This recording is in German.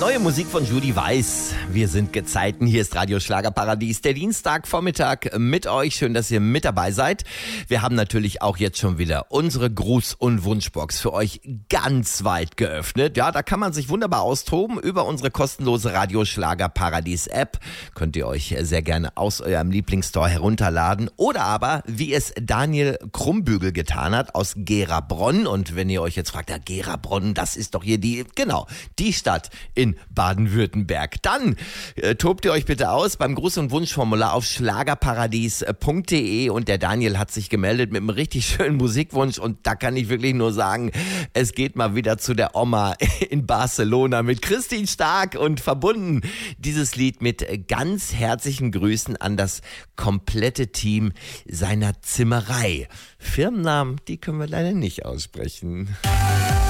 Neue Musik von Judy Weiß. Wir sind Gezeiten. Hier ist Radio Schlagerparadies. Der Dienstagvormittag mit euch. Schön, dass ihr mit dabei seid. Wir haben natürlich auch jetzt schon wieder unsere Gruß- und Wunschbox für euch ganz weit geöffnet. Ja, da kann man sich wunderbar austoben über unsere kostenlose Radio Schlagerparadies App. Könnt ihr euch sehr gerne aus eurem Lieblingsstore herunterladen. Oder aber, wie es Daniel Krummbügel getan hat, aus Gerabronn. Und wenn ihr euch jetzt fragt, ja, Gerabronn, das ist doch hier die Stadt in Baden-Württemberg. Dann tobt ihr euch bitte aus beim Gruß- und Wunschformular auf schlagerparadies.de und der Daniel hat sich gemeldet mit einem richtig schönen Musikwunsch und da kann ich wirklich nur sagen, es geht mal wieder zu der Oma in Barcelona mit Christine Stark und verbunden dieses Lied mit ganz herzlichen Grüßen an das komplette Team seiner Zimmerei. Firmennamen, die können wir leider nicht aussprechen.